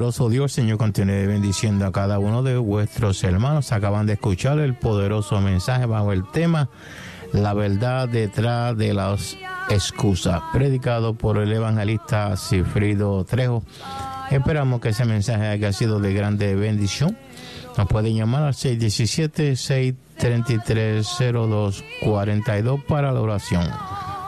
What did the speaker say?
poderoso Dios, Señor, continúe bendiciendo a cada uno de vuestros hermanos. Acaban de escuchar el poderoso mensaje bajo el tema La verdad detrás de las excusas, predicado por el evangelista Cifrido Trejo. Esperamos que ese mensaje haya sido de grande bendición. Nos pueden llamar al 617-633-0242 para la oración.